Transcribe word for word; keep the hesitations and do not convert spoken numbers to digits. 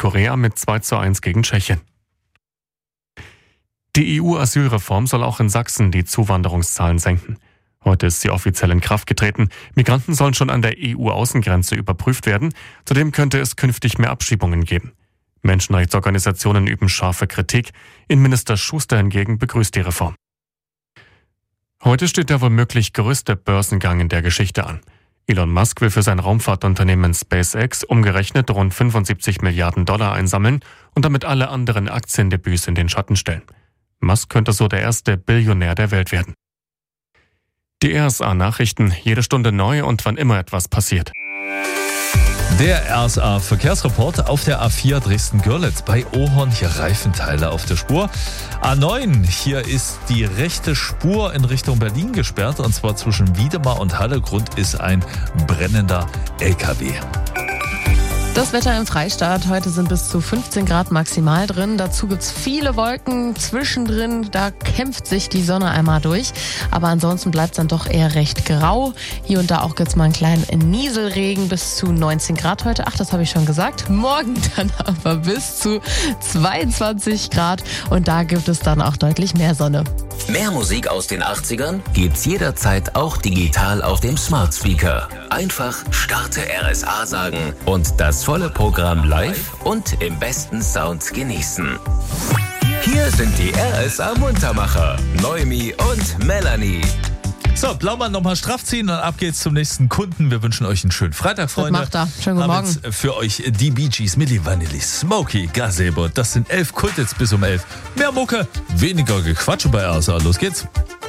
Südkorea mit zwei zu eins gegen Tschechien. Die E U-Asylreform soll auch in Sachsen die Zuwanderungszahlen senken. Heute ist sie offiziell in Kraft getreten. Migranten sollen schon an der E U-Außengrenze überprüft werden. Zudem könnte es künftig mehr Abschiebungen geben. Menschenrechtsorganisationen üben scharfe Kritik. Innenminister Schuster hingegen begrüßt die Reform. Heute steht der womöglich größte Börsengang in der Geschichte an. Elon Musk will für sein Raumfahrtunternehmen SpaceX umgerechnet rund fünfundsiebzig Milliarden Dollar einsammeln und damit alle anderen Aktiendebüts in den Schatten stellen. Musk könnte so der erste Billionär der Welt werden. Die R S A-Nachrichten, jede Stunde neu und wann immer etwas passiert. Der R S A-Verkehrsreport auf der A vier Dresden-Görlitz. Bei Ohorn hier Reifenteile auf der Spur. A neun, hier ist die rechte Spur in Richtung Berlin gesperrt, und zwar zwischen Wiedemar und Halle. Grund ist ein brennender L K W. Das Wetter im Freistaat. Heute sind bis zu fünfzehn Grad maximal drin. Dazu gibt's viele Wolken zwischendrin. Da kämpft sich die Sonne einmal durch. Aber ansonsten bleibt es dann doch eher recht grau. Hier und da auch gibt's mal einen kleinen Nieselregen. Bis zu neunzehn Grad heute. Ach, das habe ich schon gesagt. Morgen dann aber bis zu zweiundzwanzig Grad. Und da gibt es dann auch deutlich mehr Sonne. Mehr Musik aus den achtzigern gibt's jederzeit auch digital auf dem Smart Speaker. Einfach Starte R S A sagen und das volle Programm live und im besten Sound genießen. Hier sind die R S A-Muntermacher, Noemi und Melanie. So, Blaumann nochmal straff ziehen und ab geht's zum nächsten Kunden. Wir wünschen euch einen schönen Freitag, Freunde. Das macht er. Schönen guten Morgen. Haben jetzt für euch die Bee Gees, Milli Vanilli, Smokey, Gazebo. Das sind elf Kultits bis um elf. Mehr Mucke, weniger Gequatsche bei R S A. Los geht's.